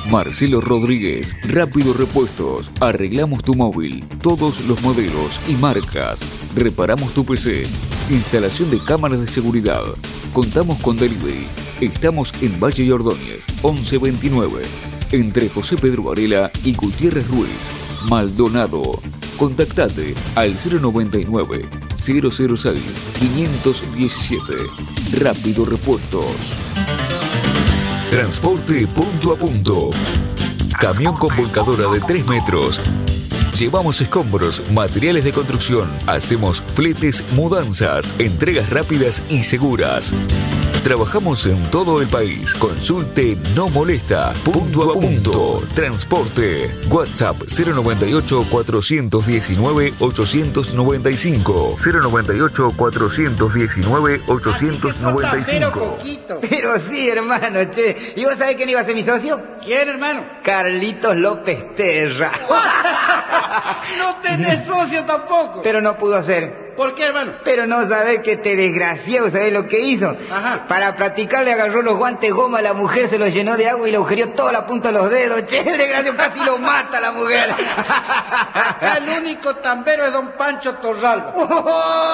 Marcelo Rodríguez, Rápido Repuestos. Arreglamos tu móvil, todos los modelos y marcas. Reparamos tu PC. Instalación de cámaras de seguridad. Contamos con delivery. Estamos en Valle y Ordóñez, 1129. Entre José Pedro Varela y Gutiérrez Ruiz. Maldonado. Contactate al 099 006 517. Rápido Repuestos. Transporte punto a punto. Camión con volcadora de 3 metros. Llevamos escombros, materiales de construcción. Hacemos fletes, mudanzas, entregas rápidas y seguras. Trabajamos en todo el país. Consulte No Molesta. Punto a punto. Transporte. WhatsApp 098 419 895. 098 419 895. Pero sí, hermano, che. ¿Y vos sabés quién iba a ser mi socio? ¿Quién, hermano? Carlitos López Terra. No tenés socio tampoco. Pero no pudo ser. ¿Por qué, hermano? Pero no sabés que este desgraciado, ¿sabés lo que hizo? Ajá. Para practicar le agarró los guantes goma a la mujer, se los llenó de agua y le agujereó toda la punta de los dedos. Che, el desgraciado casi lo mata a la mujer. Acá el único tambero es don Pancho Torralba.